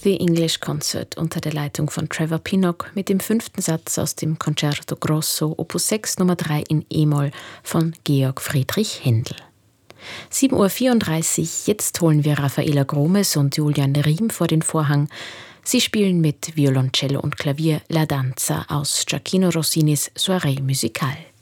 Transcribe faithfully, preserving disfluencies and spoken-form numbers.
The English Concert unter der Leitung von Trevor Pinnock mit dem fünften Satz aus dem Concerto Grosso Opus sechs Nummer drei in E-Moll von Georg Friedrich Händel. sieben Uhr vierunddreißig, jetzt holen wir Raffaela Gromes und Julian Riem vor den Vorhang. Sie spielen mit Violoncello und Klavier La Danza aus Gioacchino Rossinis Soirée Musicale.